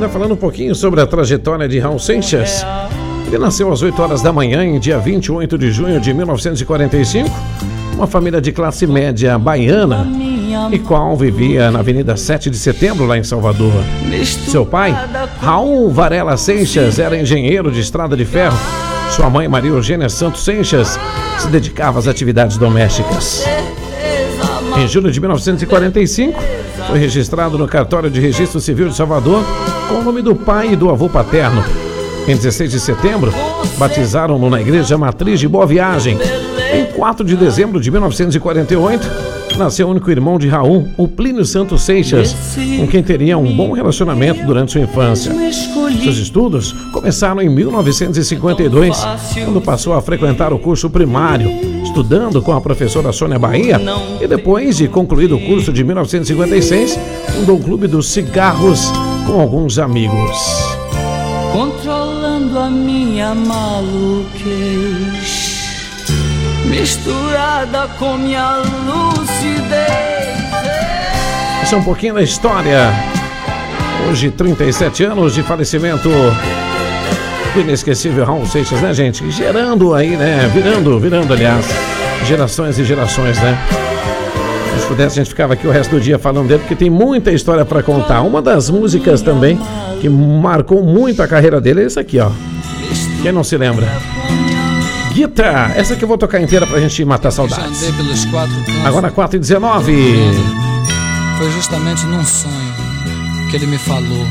ainda falando um pouquinho sobre a trajetória de Raul Seixas. Ele nasceu às 8 horas da manhã, em dia 28 de junho de 1945, uma família de classe média baiana, e qual vivia na Avenida 7 de Setembro, lá em Salvador. Seu pai, Raul Varela Seixas, era engenheiro de estrada de ferro. Sua mãe, Maria Eugênia Santos Seixas, se dedicava às atividades domésticas. Em julho de 1945, foi registrado no Cartório de Registro Civil de Salvador com o nome do pai e do avô paterno. Em 16 de setembro, batizaram-no na Igreja Matriz de Boa Viagem. Em 4 de dezembro de 1948, nasceu o único irmão de Raul, o Plínio Santos Seixas, com quem teria um bom relacionamento durante sua infância. Seus estudos começaram em 1952, quando passou a frequentar o curso primário, estudando com a professora Sônia Bahia, e depois de concluído o curso de 1956, fundou o Clube dos Cigarros com alguns amigos. Controlando a minha maluquez, misturada com minha lucidez. Essa é um pouquinho da história. Hoje, 37 anos de falecimento do inesquecível Raul Seixas, né, gente? Gerando aí, né? Virando, aliás, gerações e gerações, né? Se pudesse, a gente ficava aqui o resto do dia falando dele, porque tem muita história pra contar. Uma das músicas também que marcou muito a carreira dele é essa aqui, ó. Quem não se lembra? Guitar, essa que eu vou tocar inteira pra gente matar saudades. Agora 4h19. Foi justamente num sonho que ele me falou: